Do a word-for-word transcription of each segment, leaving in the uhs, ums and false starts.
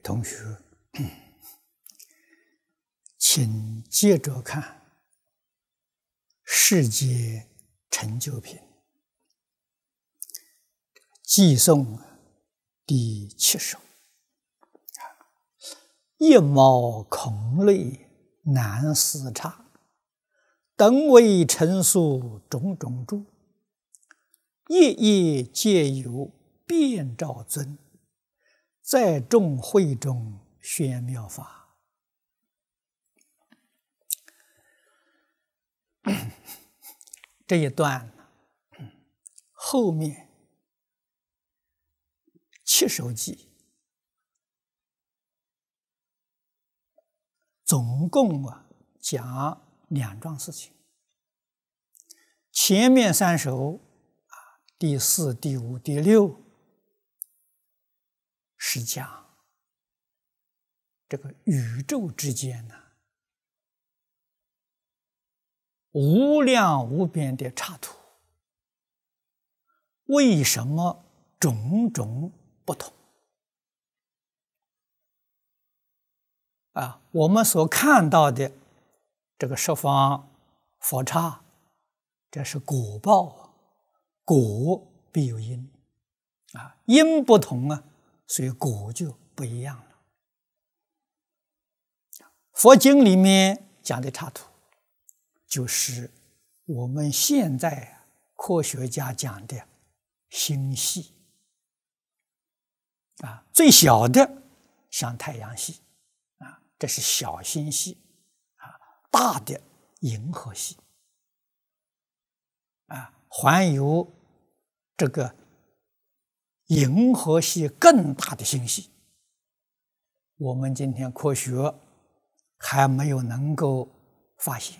同学，请接着看《世界成就品》寄颂第七首。一毛孔类难思差，等为陈述种种诸。夜夜皆有遍照尊，在众会中宣妙法。这一段后面七首偈总共啊讲两桩事情。前面三首啊，第四、第五、第六是讲这个宇宙之间呢、啊、无量无边的差途，为什么种种不同？啊，我们所看到的这个十方佛刹，这是果报，果必有因，啊，因不同啊，所以果就不一样了。佛经里面讲的差途，就是我们现在科学家讲的星系，啊，最小的像太阳系。这是小星系啊，大的银河系啊，还有这个银河系更大的星系，我们今天科学还没有能够发现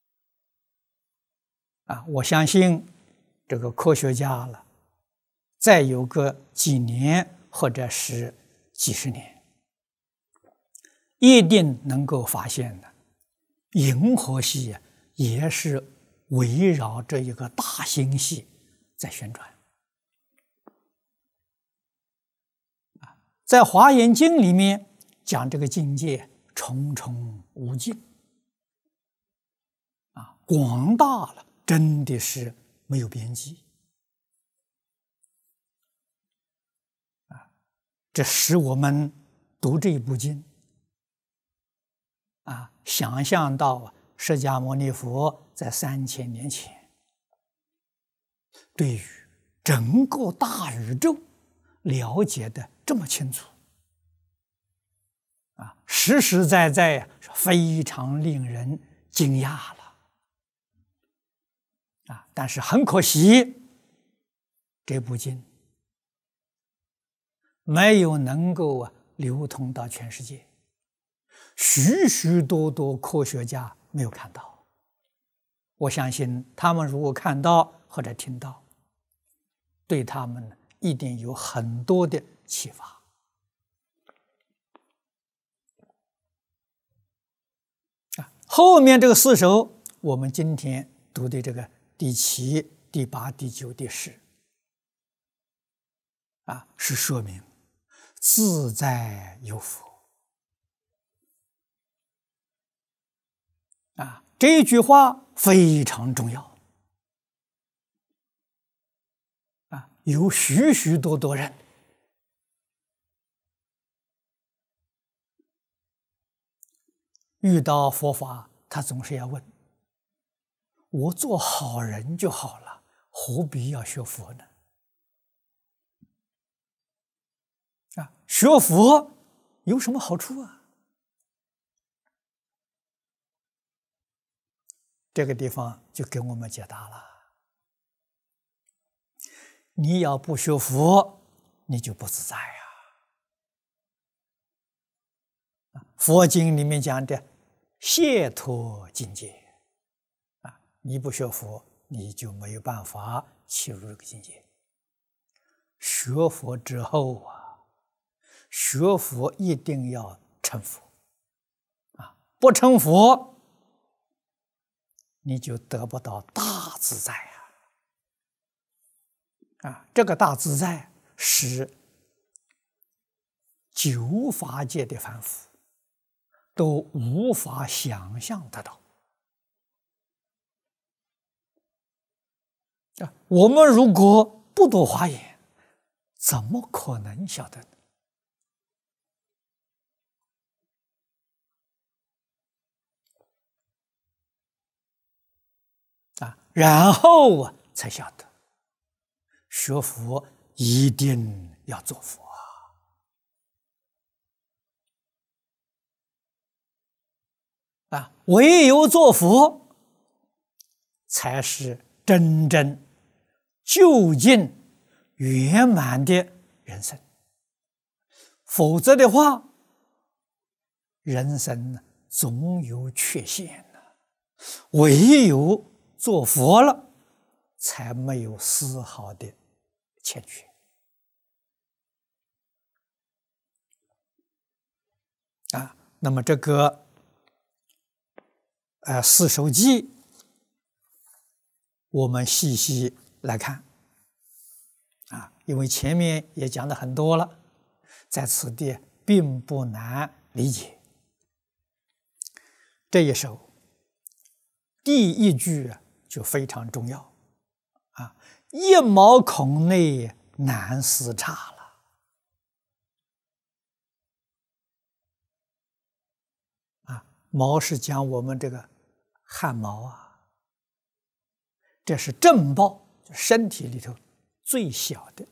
啊。我相信这个科学家了，再有个几年或者是几十年，一定能够发现的，银河系也是围绕着一个大星系在旋转。在《华严经》里面讲这个境界重重无尽，啊，广大了，真的是没有边际。啊，这使我们读这一部经。啊，想象到释迦牟尼佛在三千年前对于整个大宇宙了解的这么清楚，啊，实实在在非常令人惊讶了。啊，但是很可惜，这部经没有能够啊流通到全世界。许许多多科学家没有看到，我相信他们如果看到或者听到，对他们一定有很多的启发。啊，后面这个四首，我们今天读的这个第七、第八、第九、第十，啊，是说明自在有佛。啊，这一句话非常重要啊！有许许多多人遇到佛法，他总是要问：我做好人就好了，何必要学佛呢？啊，学佛有什么好处啊？这个地方就给我们解答了。你要不学佛，你就不自在呀。佛经里面讲的解脱境界啊，你不学佛，你就没有办法切入这个境界。学佛之后啊，学佛一定要成佛啊，不成佛，你就得不到大自在啊！啊，这个大自在是九法界的凡夫都无法想象得到。啊，我们如果不读华严，怎么可能晓得呢？啊，然后啊，才晓得学佛一定要做佛啊！啊，唯有做佛，才是真正究竟圆满的人生。否则的话，人生总有缺陷呢。唯有做佛了，才没有丝毫的欠缺啊。那么这个呃四首偈，我们细细来看啊，因为前面也讲的很多了，在此地并不难理解。这一首第一句就非常重要啊，一毛孔内难思刹了啊，毛是讲我们这个汗毛啊，这是正报，身体里头最小的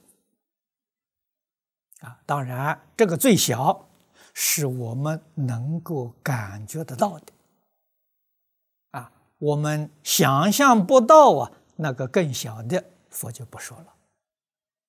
啊。当然，这个最小是我们能够感觉得到的啊，我们想象不到啊，那个更小的佛就不说了。